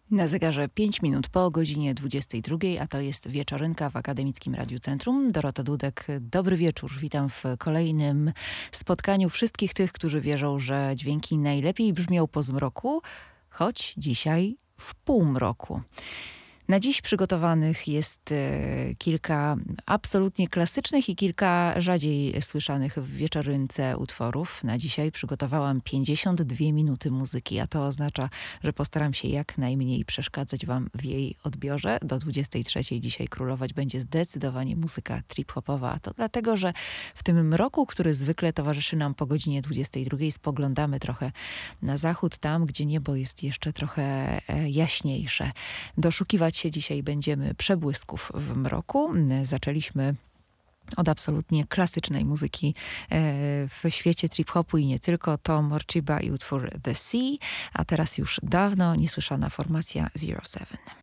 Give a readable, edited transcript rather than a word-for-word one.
Na zegarze 5 minut po godzinie 22, a to jest Wieczorynka w Akademickim Radiu Centrum. Dorota Dudek, dobry wieczór. Witam w kolejnym spotkaniu wszystkich tych, którzy wierzą, że dźwięki najlepiej brzmią po zmroku, choć dzisiaj w półmroku. Na dziś przygotowanych jest kilka absolutnie klasycznych i kilka rzadziej słyszanych w Wieczorynce utworów. Na dzisiaj przygotowałam 52 minuty muzyki, a to oznacza, że postaram się jak najmniej przeszkadzać wam w jej odbiorze. Do 23 dzisiaj królować będzie zdecydowanie muzyka trip-hopowa, a to dlatego, że w tym mroku, który zwykle towarzyszy nam po godzinie 22, spoglądamy trochę na zachód, tam gdzie niebo jest jeszcze trochę jaśniejsze. Doszukiwać się dzisiaj będziemy przebłysków w mroku. Zaczęliśmy od absolutnie klasycznej muzyki w świecie trip-hopu i nie tylko. To Morcheeba i utwór The Sea, a teraz już dawno niesłyszana formacja Zero Seven.